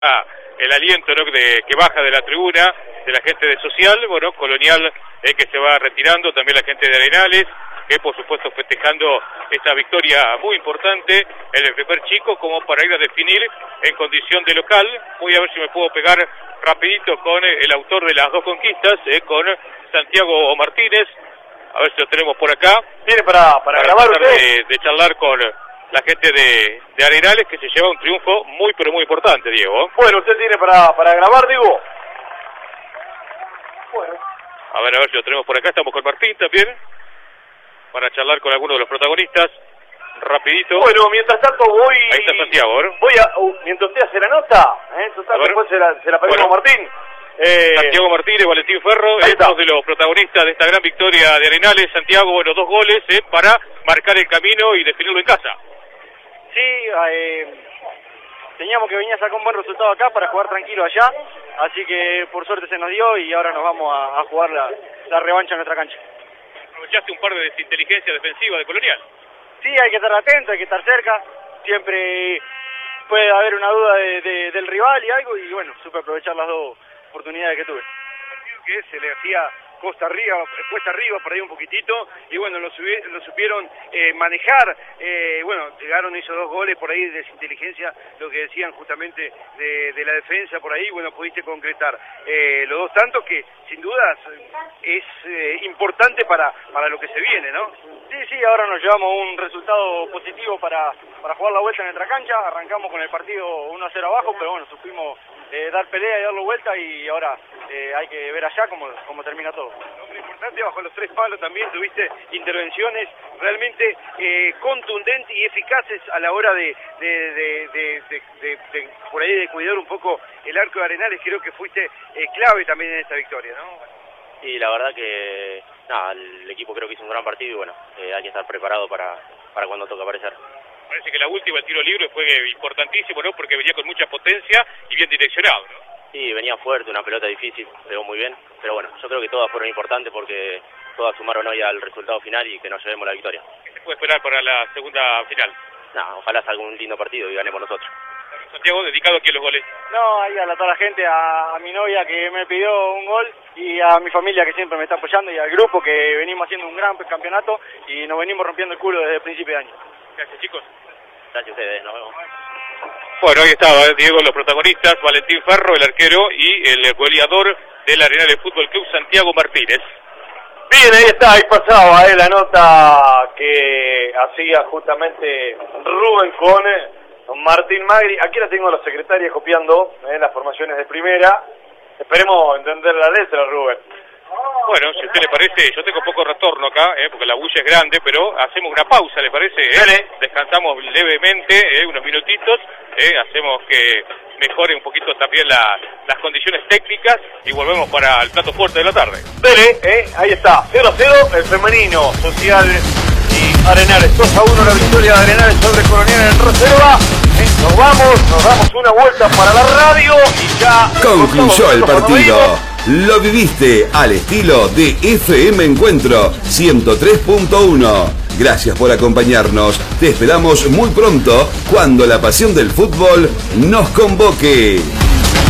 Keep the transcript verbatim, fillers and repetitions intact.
Ah, el aliento, ¿no?, de, que baja de la tribuna, de la gente de Social, bueno, Colonial eh, que se va retirando, también la gente de Arenales, que por supuesto festejando esta victoria muy importante en el primer chico, como para ir a definir en condición de local. Voy a ver si me puedo pegar rapidito con el autor de las dos conquistas, eh, con Santiago Martínez, a ver si lo tenemos por acá. ¿Tiene para, para, para grabar usted? De, de charlar con la gente de, de Arenales, que se lleva un triunfo muy pero muy importante, Diego. Bueno, ¿usted tiene para, para grabar, Diego? Bueno. A ver, a ver si lo tenemos por acá. Estamos con Martín también, para charlar con algunos de los protagonistas. Rapidito. Bueno, mientras tanto voy... Ahí está Santiago, ¿no? Voy a... Uh, mientras usted hace la nota, ¿eh? Total, después se la, se la pedimos bueno. a Martín. Eh... Santiago Martínez, Valentín Ferro, estos de los protagonistas de esta gran victoria de Arenales. Santiago, bueno, dos goles eh, para marcar el camino y definirlo en casa. Sí, eh, teníamos que venir a sacar un buen resultado acá para jugar tranquilo allá, así que por suerte se nos dio y ahora nos vamos a, a jugar la, la revancha en nuestra cancha. ¿Aprovechaste un par de desinteligencias defensivas de Colonial? Sí, hay que estar atento, hay que estar cerca, siempre puede haber una duda de, de, del rival y algo, y bueno, supe aprovechar las dos oportunidades que tuve. Que se le hacía costa arriba, cuesta arriba, por ahí un poquitito, y bueno, lo, subi lo supieron eh, manejar, eh, bueno, llegaron, hizo dos goles por ahí de desinteligencia, lo que decían justamente de, de la defensa por ahí, bueno, pudiste concretar eh, los dos tantos que sin dudas es eh, importante para, para lo que se viene, ¿no? Sí, sí, ahora nos llevamos un resultado positivo para, para jugar la vuelta en nuestra cancha, arrancamos con el partido uno a cero abajo, pero bueno, supimos eh, dar pelea y darlo vuelta y ahora eh, hay que ver allá cómo, cómo termina todo. Lo importante, bajo los tres palos también tuviste intervenciones realmente eh, contundentes y eficaces a la hora de, de, de, de, de, de, de por ahí de cuidar un poco el arco de Arenales. Creo que fuiste eh, clave también en esta victoria, ¿no? Sí, la verdad que nada, el equipo creo que hizo un gran partido y bueno, eh, hay que estar preparado para, para cuando toque aparecer. Parece que la última, el tiro libre, fue importantísimo, ¿no? Porque venía con mucha potencia y bien direccionado, ¿no? Sí, venía fuerte, una pelota difícil, pegó muy bien, pero bueno, yo creo que todas fueron importantes porque todas sumaron hoy al resultado final y que nos llevemos la victoria. ¿Qué se puede esperar para la segunda final? Nah, ojalá salga un lindo partido y ganemos nosotros. Santiago, dedicado aquí a los goles. No, ahí a la, toda la gente, a, a mi novia que me pidió un gol y a mi familia que siempre me está apoyando y al grupo que venimos haciendo un gran campeonato y nos venimos rompiendo el culo desde el principio de año. Gracias, chicos. Gracias a ustedes, nos vemos. Bueno, ahí estaba, eh, Diego, los protagonistas, Valentín Ferro, el arquero, y el goleador del Arenales Fútbol Club, Santiago Martínez. Bien, ahí está, ahí pasaba eh, la nota que hacía justamente Rubén con eh, Martín Magri. Aquí la tengo a la secretaria copiando eh, las formaciones de primera. Esperemos entender la letra, Rubén. Bueno, si a usted le parece, yo tengo poco retorno acá, eh, porque la bulla es grande, pero hacemos una pausa, ¿le parece? Eh? Descansamos levemente, eh, unos minutitos, eh, hacemos que mejore un poquito también la, las condiciones técnicas y volvemos para el plato fuerte de la tarde. Dele, eh, ahí está, cero a cero, el femenino, Social y Arenales, dos a uno la victoria de Arenales sobre Colonial en reserva. Eh, nos vamos, nos damos una vuelta para la radio y ya... Concluyó el partido. Lo viviste al estilo de F M Encuentro ciento tres punto uno. Gracias por acompañarnos. Te esperamos muy pronto cuando la pasión del fútbol nos convoque.